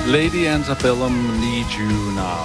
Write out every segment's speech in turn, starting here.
Lady Antebellum, Need You Now.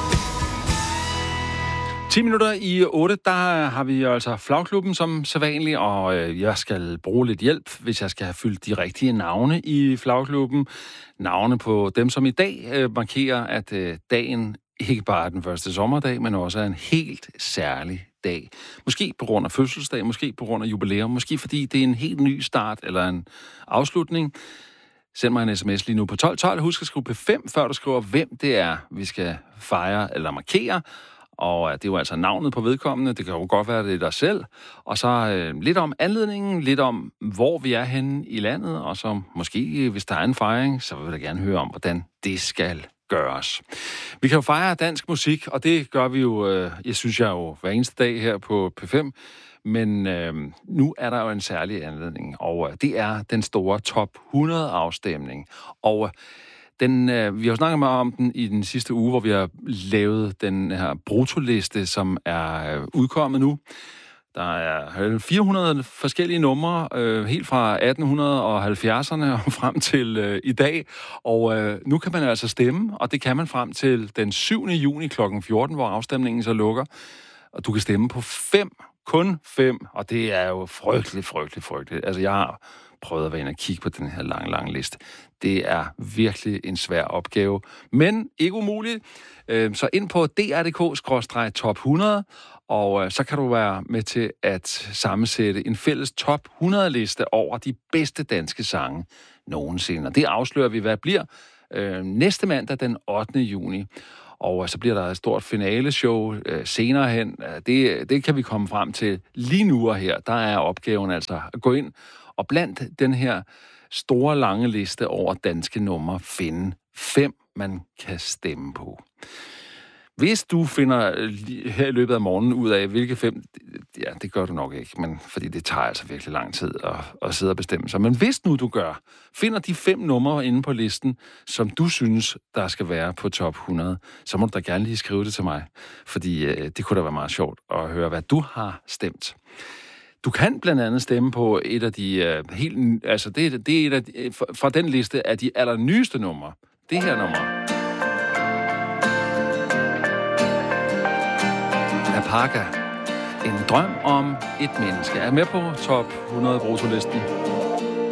10 minutter i 8, der har vi altså Flagklubben som sædvanligt, og jeg skal bruge lidt hjælp, hvis jeg skal have fyldt de rigtige navne i Flagklubben. Navne på dem, som i dag markerer, at dagen ikke bare er den første sommerdag, men også er en helt særlig dag. Måske på grund af fødselsdag, måske på grund af jubilæum, måske fordi det er en helt ny start eller en afslutning. Send mig en sms lige nu på 1212. Husk at skrive P5, før du skriver, hvem det er, vi skal fejre eller markere. Og det er jo altså navnet på vedkommende. Det kan jo godt være, det er dig selv. Og så lidt om anledningen, lidt om, hvor vi er henne i landet. Og så måske, hvis der er en fejring, så vil jeg gerne høre om, hvordan det skal gøres. Vi kan jo fejre dansk musik, og det gør vi jo, jeg synes jo, hver eneste dag her på P5. Men nu er der jo en særlig anledning, og det er den store top 100-afstemning. Og vi har jo snakket meget om den i den sidste uge, hvor vi har lavet den her bruttoliste, som er udkommet nu. Der er 400 forskellige numre, helt fra 1870'erne og frem til i dag. Og nu kan man altså stemme, og det kan man frem til den 7. juni kl. 14, hvor afstemningen så lukker. Og du kan stemme på 5. Kun 5, og det er jo frygteligt. Altså, jeg har prøvet at være inde og kigge på den her lange liste. Det er virkelig en svær opgave, men ikke umuligt. Så ind på dr.dk/top 100, og så kan du være med til at sammensætte en fælles top 100-liste over de bedste danske sange nogensinde. Og det afslører vi, hvad bliver næste mandag den 8. juni. Og så bliver der et stort finaleshow senere hen. Det kan vi komme frem til lige nu og her. Der er opgaven altså at gå ind og blandt den her store, lange liste over danske numre finde 5, man kan stemme på. Hvis du finder her i løbet af morgenen ud af, hvilke 5... Ja, det gør du nok ikke, men fordi det tager altså virkelig lang tid at sidde og bestemme sig. Men hvis nu du finder de 5 numre inde på listen, som du synes, der skal være på top 100, så må du da gerne lige skrive det til mig. Fordi det kunne da være meget sjovt at høre, hvad du har stemt. Du kan blandt andet stemme på et af de helt... Altså, det er et af de, fra den liste af de allernyeste numre. Det her nummer. Alpaca. En drøm om et menneske. Er med på top 100 bruttolisten.